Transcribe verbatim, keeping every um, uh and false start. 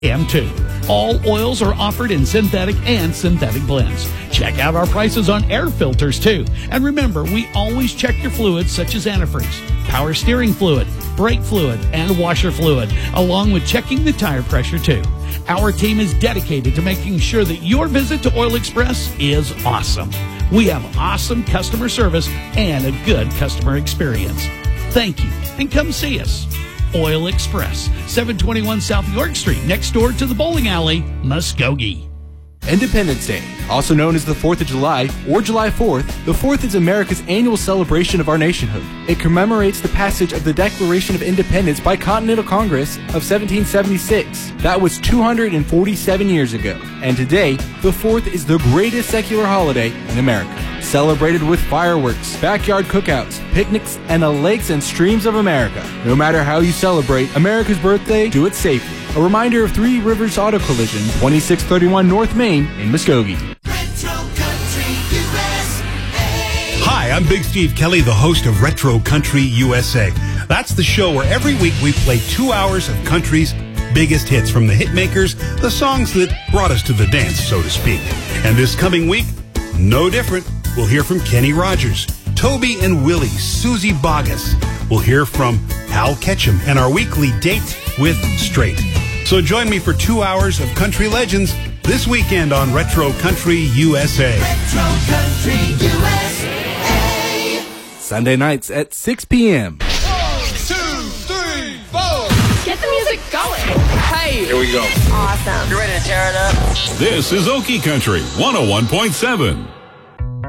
M two. All oils are offered in synthetic and synthetic blends. Check out our prices on air filters, too. And remember, we always check your fluids such as antifreeze, power steering fluid, brake fluid, and washer fluid, along with checking the tire pressure, too. Our team is dedicated to making sure that your visit to Oil Express is awesome. We have awesome customer service and a good customer experience. Thank you, and come see us. Oil Express, seven twenty-one South York Street, next door to the bowling alley, Muskogee. Independence Day, also known as the fourth of July or July fourth, the fourth is America's annual celebration of our nationhood. It commemorates the passage of the Declaration of Independence by Continental Congress of seventeen seventy-six. That was two hundred forty-seven years ago. And today, the fourth is the greatest secular holiday in America. Celebrated with fireworks, backyard cookouts, picnics, and the lakes and streams of America. No matter how you celebrate America's birthday, do it safely. A reminder of Three Rivers Auto Collision, twenty-six thirty-one North Main in Muskogee. Retro Country U S A. Hi, I'm Big Steve Kelly, the host of Retro Country U S A. That's the show where every week we play two hours of country's biggest hits from the hit makers, the songs that brought us to the dance, so to speak. And this coming week, no different. We'll hear from Kenny Rogers, Toby and Willie, Susie Boggess. We'll hear from Hal Ketchum and our weekly date with Straight. So join me for two hours of country legends this weekend on Retro Country U S A. Retro Country U S A. Sunday nights at six p.m. One, two, three, four. Get the music going. Hey. Here we go. Awesome. You ready to tear it up? This is Okie Country one oh one point seven.